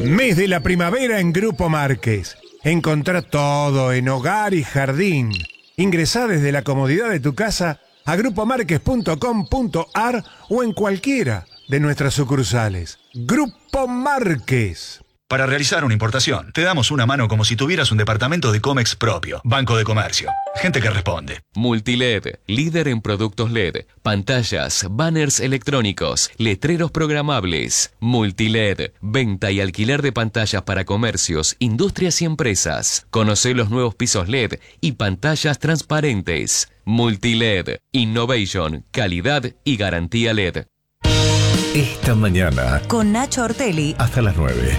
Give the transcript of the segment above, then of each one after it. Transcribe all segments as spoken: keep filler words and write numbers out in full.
Mes de la primavera en Grupo Márquez. Encontrá todo en hogar y jardín. Ingresá desde la comodidad de tu casa a grupo márquez punto com punto ar o en cualquiera de nuestras sucursales. Grupo Márquez. Para realizar una importación, te damos una mano como si tuvieras un departamento de Comex propio. Banco de Comercio. Gente que responde. Multiled, líder en productos L E D, pantallas, banners electrónicos, letreros programables. Multiled, venta y alquiler de pantallas para comercios, industrias y empresas. Conocé los nuevos pisos L E D y pantallas transparentes. Multiled, innovation, calidad y garantía L E D. Esta mañana con Nacho Ortelli hasta las nueve.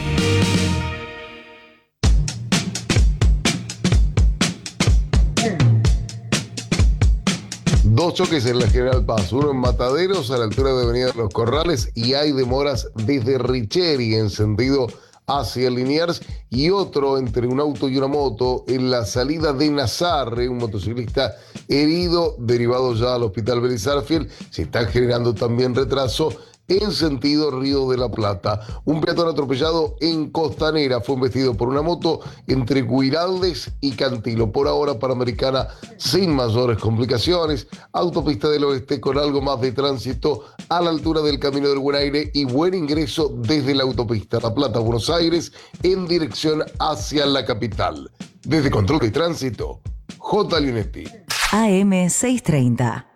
Dos choques en la General Paz, uno en Mataderos a la altura de Avenida de los Corrales y hay demoras desde Richeri en sentido hacia Liniers y otro entre un auto y una moto en la salida de Nazarre, un motociclista herido derivado ya al Hospital Belizarfield. Se está generando también retraso en sentido Río de la Plata. Un peatón atropellado en Costanera fue embestido por una moto entre Guiraldes y Cantilo. Por ahora Panamericana sin mayores complicaciones. Autopista del Oeste con algo más de tránsito a la altura del Camino del Buen Aire y buen ingreso desde la autopista La Plata, Buenos Aires, en dirección hacia la capital. Desde Control de Tránsito, J. Linetti. A M seiscientos treinta.